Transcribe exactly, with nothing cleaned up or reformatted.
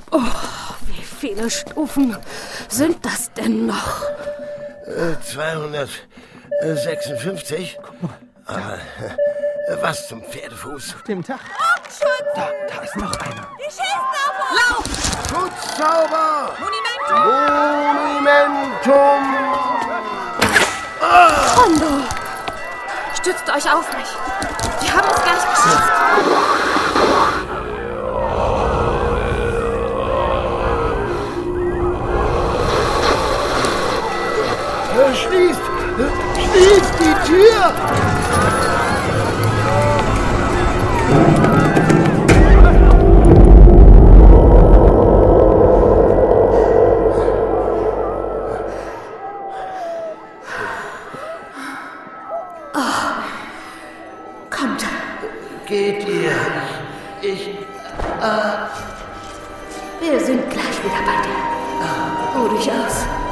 Oh, wie viele Stufen sind das denn noch? Äh, zweihundertsechsundfünfzig. Aber äh, was zum Pferdefuß? Auf dem Dach. Da, da ist noch einer. Die schießen auf uns! Lauf! Schutzzauber! Monumentum! Monumentum! Ah! Rondo! Stützt euch auf mich. Die haben uns gleich geschafft. Schließt! Schließt die Tür! Oh. Kommt. Geht ihr? Ich... Äh... Wir sind gleich wieder bei dir. Ruh dich aus.